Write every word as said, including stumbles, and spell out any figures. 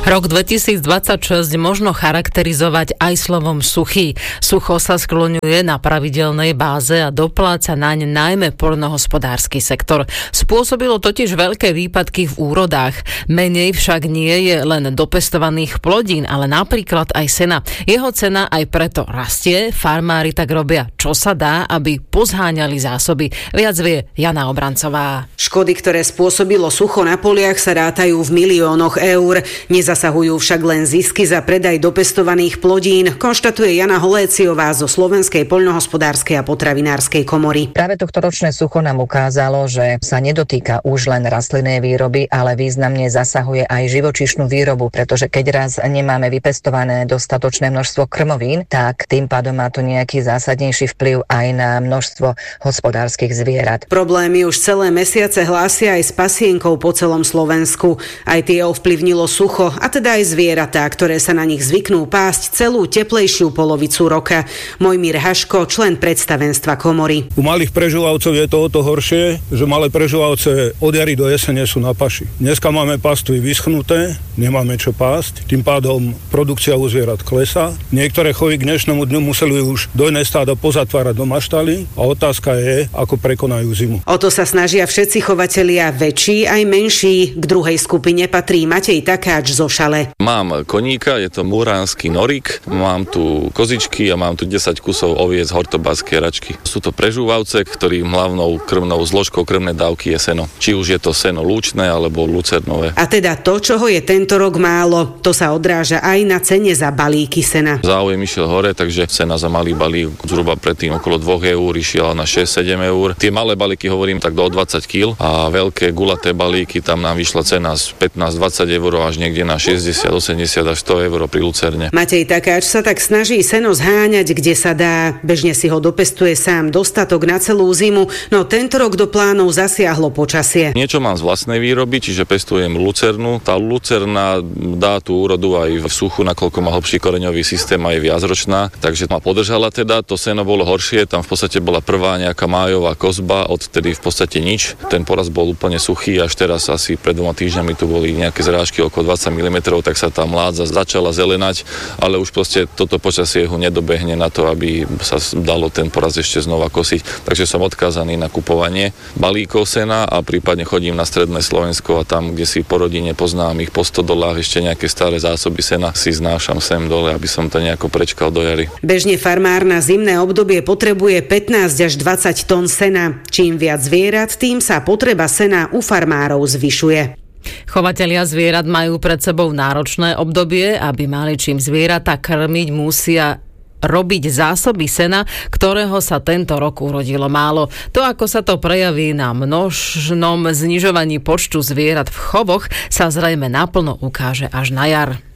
Rok dvetisícdvadsaťšesť možno charakterizovať aj slovom suchý. Sucho sa skloňuje na pravidelnej báze a dopláca naň najmä poľnohospodársky sektor. Spôsobilo totiž veľké výpadky v úrodách. Menej však nie je len dopestovaných plodín, ale napríklad aj sena. Jeho cena aj preto rastie. Farmári tak robia, čo sa dá, aby pozháňali zásoby. Viac vie Jana Obrancová. Škody, ktoré spôsobilo sucho na poliach, sa rátajú v miliónoch eur. Nezasahujú však len zisky za predaj dopestovaných plodín, konštatuje Jana Holéciová zo Slovenskej poľnohospodárskej a potravinárskej komory. Práve tohtoročné sucho nám ukázalo, že sa nedotýka už len rastlinnej výroby, ale významne zasahuje aj živočíšnu výrobu, pretože keď raz nemáme vypestované dostatočné množstvo krmovín, tak tým pádom má to nejaký zásadnejší vplyv aj na množstvo hospodárskych zvierat. Problémy už celé mesiace hlásia aj s pasienkou po celom Slovensku. Aj tie ovplyvnilo sucho, a teda aj zvieratá, ktoré sa na nich zvyknú pásť celú teplejšiu polovicu roka. Mojmír Haško, člen predstavenstva komory. U malých prežúvavcov je to o to horšie, že malé prežúvavce od jary do jesene sú na paši. Dneska máme pastvy vyschnuté, nemáme čo pásť, tým pádom produkcia u zvierat klesá. Niektoré chovy k dnešnému dňu museli už dojné stáda pozatvárať do maštaly a otázka je, ako prekonajú zimu. O to sa snažia všetci chovatelia, väčší aj menší. K druhej skupine patrí Matej Takáč zo Šale. Mám koníka, je to muránsky norik, mám tu kozičky a mám tu desať kusov oviec hortobáskej račky. Sú to prežúvavce, ktorým hlavnou krvnou zložkou krvnej dávky je seno. Či už je to seno lúčne alebo lucernové. A teda to, čoho je tento rok málo, to sa odráža aj na cene za balíky sena. Záujem išiel hore, takže cena za malý balík zhruba predtým okolo dvoch eur išiel na šesť sedem eur. Tie malé balíky hovorím tak do dvadsať kíl a veľké gulaté balíky tam nám vyšla cena z pätnásť dvadsať eur až niekde na šesťdesiat osemdesiat až sto eur pri lucerne. Matej Takáč sa tak snaží seno zháňať, kde sa dá. Bežne si ho dopestuje sám dostatok na celú zimu, no tento rok do plánov zasiahlo počasie. Niečo mám z vlastnej výroby, čiže pestujem lucernu. Tá lucerna dá tú úrodu aj v suchu, nakoľko má hlbší koreňový systém a je viacročná, takže ma podržala teda. To seno bolo horšie, tam v podstate bola prvá nejaká májová kozba, odtedy v podstate nič. Ten porast bol úplne suchý, až teraz asi pred dvoma týždňami tu boli nejaké zrážky okolo dvadsať milimetrov, tak sa tá mládza začala zelenať, ale už proste toto počasie ho nedobehne na to, aby sa dalo ten porast ešte znova kosiť. Takže som odkázaný na kupovanie balíkov sena a prípadne chodím na stredné Slovensko a tam, kde si po rodine poznám ich po stodolách, ešte nejaké staré zásoby sena si znášam sem dole, aby som to nejako prečkal do jary. Bežne farmár na zimné obdobie potrebuje pätnásť až dvadsať tón sena. Čím viac zvierat, tým sa potreba sena u farmárov zvyšuje. Chovatelia zvierat majú pred sebou náročné obdobie, aby mali čím zvieratá krmiť, musia robiť zásoby sena, ktorého sa tento rok urodilo málo. To, ako sa to prejaví na množnom znižovaní počtu zvierat v chovoch, sa zrejme naplno ukáže až na jar.